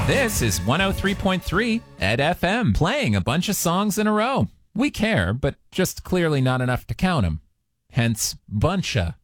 This is 103.3 Ed FM, playing a bunch of songs in a row. We care, but just clearly not enough to count them. Hence, buncha.